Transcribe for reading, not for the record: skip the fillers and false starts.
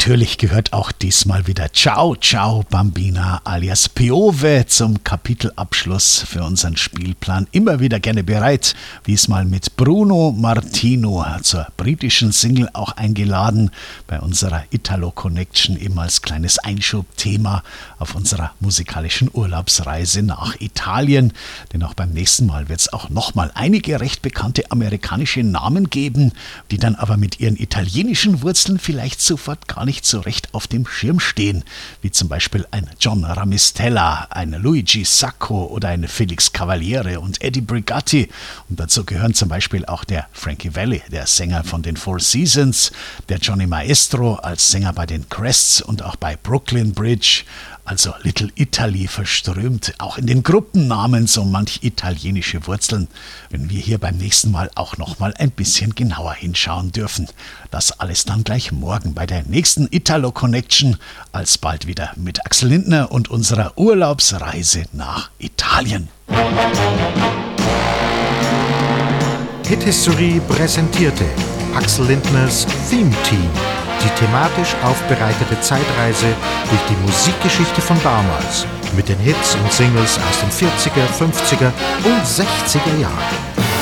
natürlich gehört auch diesmal wieder Ciao Ciao Bambina alias Piove zum Kapitelabschluss für unseren Spielplan. Immer wieder gerne bereit, diesmal mit Bruno Martino zur britischen Single auch eingeladen, bei unserer Italo Connection eben als kleines Einschubthema auf unserer musikalischen Urlaubsreise nach Italien. Denn auch beim nächsten Mal wird es auch nochmal einige recht bekannte amerikanische Namen geben, die dann aber mit ihren italienischen Wurzeln vielleicht sofort gar nicht so recht auf dem Schirm stehen, wie zum Beispiel ein John Ramistella, ein Luigi Sacco oder ein Felix Cavaliere und Eddie Brigatti. Und dazu gehören zum Beispiel auch der Frankie Valli, der Sänger von den Four Seasons, der Johnny Maestro als Sänger bei den Crests und auch bei Brooklyn Bridge. Also Little Italy verströmt auch in den Gruppennamen so manch italienische Wurzeln, wenn wir hier beim nächsten Mal auch nochmal ein bisschen genauer hinschauen dürfen. Das alles dann gleich morgen bei der nächsten Italo Connection, alsbald wieder mit Axel Lindner und unserer Urlaubsreise nach Italien. Hit History präsentierte Axel Lindners Theme Team. Die thematisch aufbereitete Zeitreise durch die Musikgeschichte von damals mit den Hits und Singles aus den 40er, 50er und 60er Jahren.